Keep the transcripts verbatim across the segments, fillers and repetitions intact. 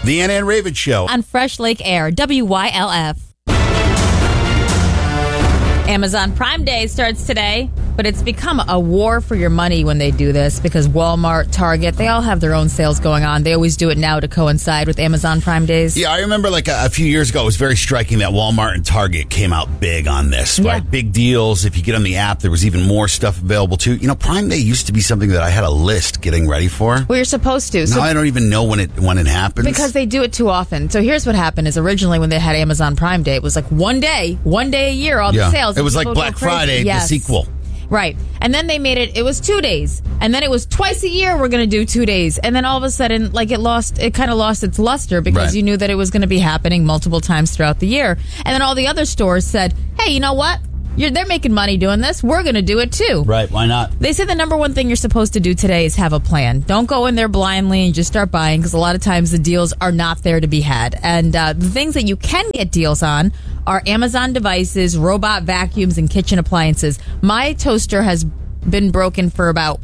The Anna and Raven Show. On Fresh Lake Air, W Y L F. Amazon Prime Day starts today, but it's become a war for your money when they do this because Walmart, Target, they all have their own sales going on. They always do it now to coincide with Amazon Prime Days. Yeah, I remember like a, a few years ago, it was very striking that Walmart and Target came out big on this, Yeah. right? Big deals. If you get on the app, there was even more stuff available too. You know, Prime Day used to be something that I had a list getting ready for. Well, you're supposed to. So Now I don't even know when it when it happens. because they do it too often. So here's what happened is originally when they had Amazon Prime Day, it was like one day, one day a year, all yeah. the sales. It was like People go Black crazy. Friday, Yes. the sequel. Right. And then they made it, it was two days. And then it was twice a year we're going to do two days. And then all of a sudden, like it lost, it kind of lost its luster because Right. you knew that it was going to be happening multiple times throughout the year. And then all the other stores said, hey, you know what? You're, they're making money doing this. We're going to do it too. Right, why not? They say the number one thing you're supposed to do today is have a plan. Don't go in there blindly and just start buying because a lot of times the deals are not there to be had. And uh, the things that you can get deals on are Amazon devices, robot vacuums, and kitchen appliances. My toaster has been broken for about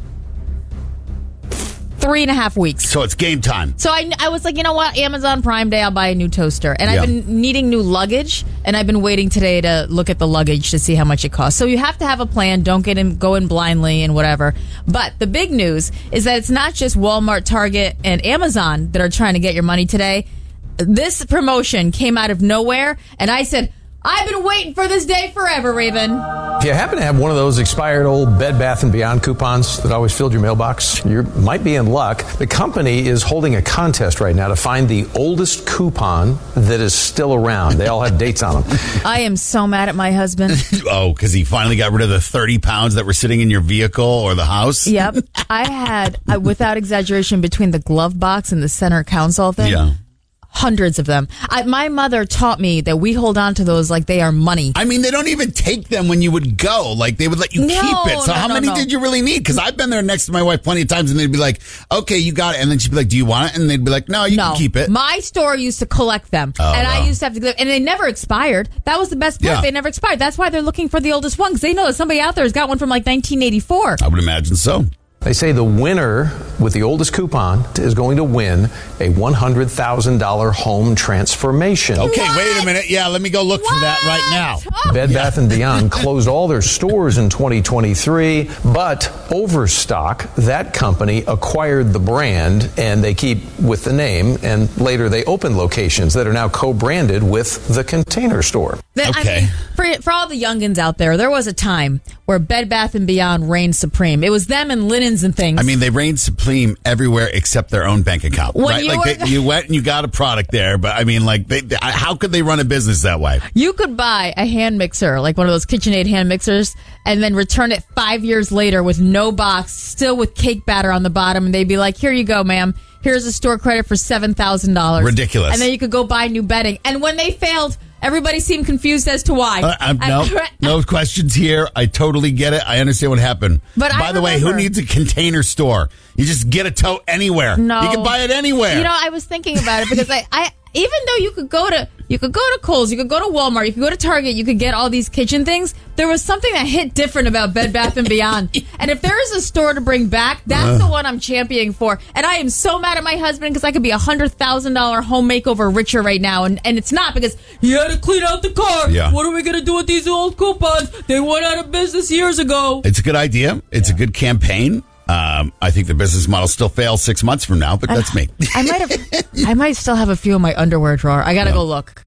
three and a half weeks. So it's game time. So I, I was like, you know what? Amazon Prime Day, I'll buy a new toaster. And Yeah. I've been needing new luggage, and I've been waiting today to look at the luggage to see how much it costs. So you have to have a plan. Don't get in, go in blindly and whatever. But the big news is that it's not just Walmart, Target, and Amazon that are trying to get your money today. This promotion came out of nowhere, and I said, I've been waiting for this day forever, Raven. If you happen to have one of those expired old Bed Bath and Beyond coupons that always filled your mailbox, you might be in luck. The company is holding a contest right now to find the oldest coupon that is still around. They all have dates on them. I am so mad at my husband. Oh, because he finally got rid of the thirty pounds that were sitting in your vehicle or the house? Yep. I had, uh, without exaggeration, between the glove box and the center console thing, Yeah. hundreds of them. I, my mother taught me that we hold on to those like they are money. I mean, they don't even take them when you would go. Like, they would let you No, keep it. So no, how no, many no. did you really need? Because I've been there next to my wife plenty of times, and they'd be like, okay, you got it. And then she'd be like, do you want it? And they'd be like, no, you No, can keep it. my store used to collect them, Oh, and I wow. used to have to. And they never expired. That was the best part. Yeah. They never expired. That's why they're looking for the oldest one because they know that somebody out there has got one from like nineteen eighty-four. I would imagine so. They say the winner with the oldest coupon is going to win a one hundred thousand dollars home transformation. Okay, What? wait a minute. Yeah, let me go look for that right now. Oh, Bed Bath and Beyond closed all their stores in twenty twenty-three, but Overstock, that company, acquired the brand, and they keep with the name, and later they opened locations that are now co-branded with the Container Store. That- I Okay. mean, for for all the youngins out there, there was a time where Bed Bath and Beyond reigned supreme. It was them and linens and things. I mean, they reigned supreme everywhere except their own bank account, When right? you Like, were- they, you went and you got a product there, but I mean, like, they, they, how could they run a business that way? you could buy a hand mixer, like one of those KitchenAid hand mixers, and then return it five years later with no box, still with cake batter on the bottom, and they'd be like, here you go, ma'am. Here's a store credit for seven thousand dollars. Ridiculous. And then you could go buy new bedding. And when they failed, everybody seemed confused as to why. Uh, I'm, no, I- no questions here. I totally get it. I understand what happened. But by I the way, who remember- needs a Container Store? You just get a tote anywhere. No. You can buy it anywhere. You know, I was thinking about it because I, I even though you could go to you could go to Kohl's, you could go to Walmart, you could go to Target, you could get all these kitchen things. There was something that hit different about Bed Bath and Beyond. And if there is a store to bring back, that's the one I'm championing for. And I am so mad at my husband because I could be a hundred thousand dollar home makeover richer right now, and and it's not because he had to clean out the car. Yeah. What are we gonna do with these old coupons? They went out of business years ago. It's a good idea. It's a good campaign. Um, I think the business model still fails six months from now, but that's me. I might have, I might still have a few in my underwear drawer. I gotta go look.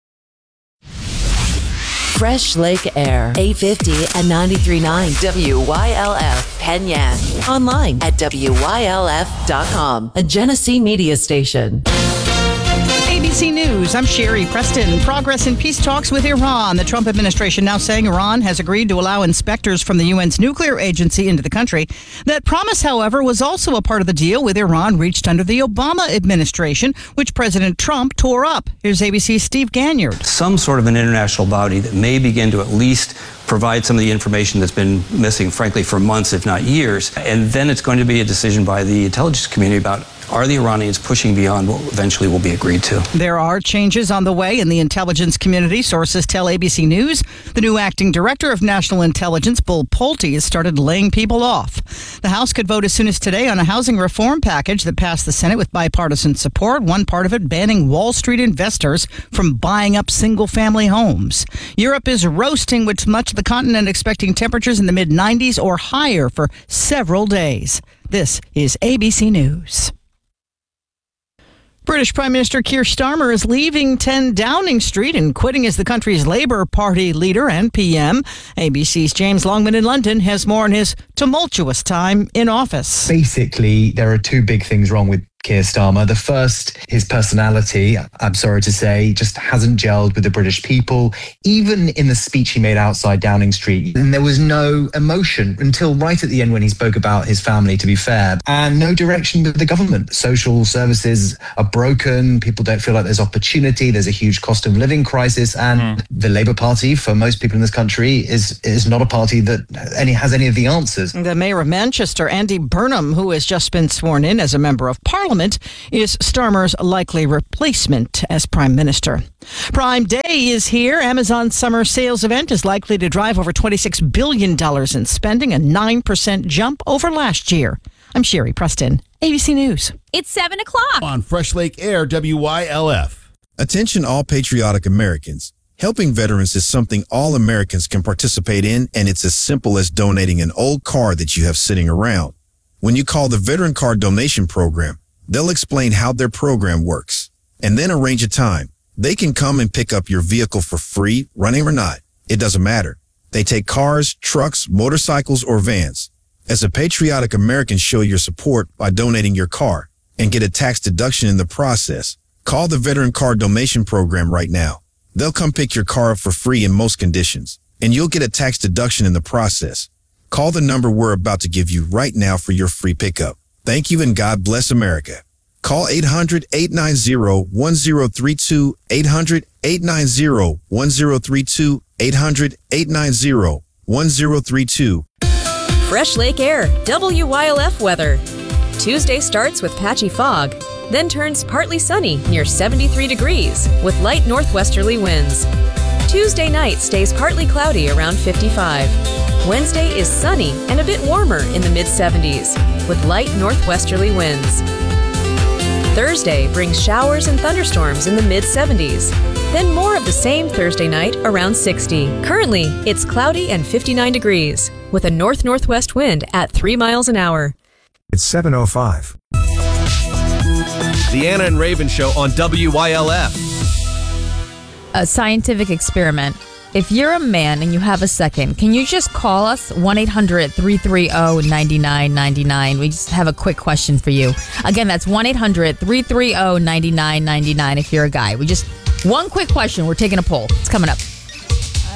Fresh Lake Air, eight fifty and ninety-three point nine W Y L F, Penyan. Online at W Y L F dot com, a Genesee media station. A B C News, I'm Sherry Preston. Progress in peace talks with Iran. The Trump administration now saying Iran has agreed to allow inspectors from the U N's nuclear agency into the country. That promise, however, was also a part of the deal with Iran reached under the Obama administration, which President Trump tore up. Here's A B C's Steve Ganyard. Some sort of an international body that may begin to at least provide some of the information that's been missing, frankly, for months, if not years. And then it's going to be a decision by the intelligence community about are the Iranians pushing beyond what eventually will be agreed to? There are changes on the way in the intelligence community. Sources tell A B C News the new acting director of national intelligence, Bull Pulte, has started laying people off. The House could vote as soon as today on a housing reform package that passed the Senate with bipartisan support, one part of it banning Wall Street investors from buying up single-family homes. Europe is roasting, with much of the continent expecting temperatures in the mid nineties or higher for several days. This is A B C News. British Prime Minister Keir Starmer is leaving ten Downing Street and quitting as the country's Labour Party leader and P M. A B C's James Longman in London has more on his tumultuous time in office. Basically, there are two big things wrong with Keir Starmer. The first, his personality, I'm sorry to say, just hasn't gelled with the British people. Even in the speech he made outside Downing Street, and there was no emotion until right at the end when he spoke about his family, to be fair, and no direction with the government. Social services are broken. People don't feel like there's opportunity. There's a huge cost of living crisis. And mm. the Labour Party, for most people in this country, is is not a party that any has any of the answers. The Mayor of Manchester, Andy Burnham, who has just been sworn in as a Member of Parliament, is Starmer's likely replacement as Prime Minister. Prime Day is here. Amazon's summer sales event is likely to drive over twenty-six billion dollars in spending, a nine percent jump over last year. I'm Sherry Preston, A B C News. It's seven o'clock. On Fresh Lake Air, W Y L F. Attention all patriotic Americans. Helping veterans is something all Americans can participate in, and it's as simple as donating an old car that you have sitting around. When you call the Veteran Car Donation Program, they'll explain how their program works and then arrange a time. They can come and pick up your vehicle for free, running or not. It doesn't matter. They take cars, trucks, motorcycles, or vans. As a patriotic American, show your support by donating your car and get a tax deduction in the process. Call the Veteran Car Donation Program right now. They'll come pick your car up for free in most conditions, and you'll get a tax deduction in the process. Call the number we're about to give you right now for your free pickup. Thank you, and God bless America. Call eight hundred, eight nine zero, one zero three two, eight hundred, eight nine zero, one zero three two, eight hundred, eight nine zero, one zero three two. Fresh Lake Air, W Y L F weather. Tuesday starts with patchy fog, then turns partly sunny near seventy-three degrees with light northwesterly winds. Tuesday night stays partly cloudy around fifty-five. Wednesday is sunny and a bit warmer in the mid seventies with light northwesterly winds. Thursday brings showers and thunderstorms in the mid seventies. Then more of the same Thursday night around sixty. Currently, it's cloudy and fifty-nine degrees with a north-northwest wind at three miles an hour. It's seven oh five. The Anna and Raven Show on W Y L F. A scientific experiment. If you're a man and you have a second, can you just call us one eight hundred, three three zero, nine nine nine nine? We just have a quick question for you. Again, that's one eight hundred, three three zero, nine nine nine nine if you're a guy. We just, one quick question. We're taking a poll. It's coming up.